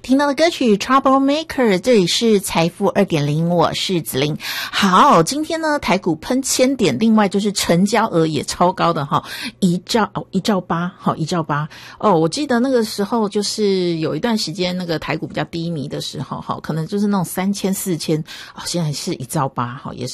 听到的歌曲 Trouble Maker， 这里是财富 2.0， 我是子琳。好，今天呢台股喷1000点，另外就是成交额也超高的哈，1兆8，好1兆8哦。我记得那个时候就是有一段时间那个台股比较低迷的时候，哈，可能就是那种3000、4000哦，现在是1兆8，哈，也是